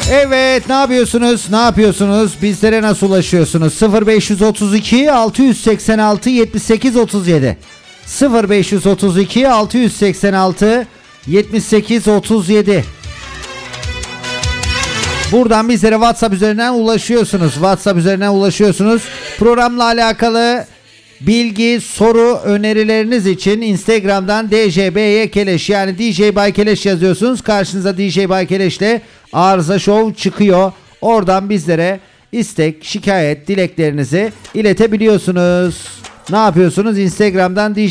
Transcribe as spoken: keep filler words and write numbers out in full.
Evet, ne yapıyorsunuz? Ne yapıyorsunuz? Bizlere nasıl ulaşıyorsunuz? sıfır beş otuz iki altı seksen altı yetmiş sekiz otuz yedi sıfır beş otuz iki altı seksen altı yetmiş sekiz otuz yedi. Buradan bizlere WhatsApp üzerinden ulaşıyorsunuz. WhatsApp üzerinden ulaşıyorsunuz. Programla alakalı bilgi, soru, önerileriniz için Instagram'dan D J B Y Keleş yani D J Bay Keleş yazıyorsunuz. Karşınıza D J Bay Keleş'le Arıza Show çıkıyor. Oradan bizlere istek, şikayet, dileklerinizi iletebiliyorsunuz. Ne yapıyorsunuz? Instagram'dan D J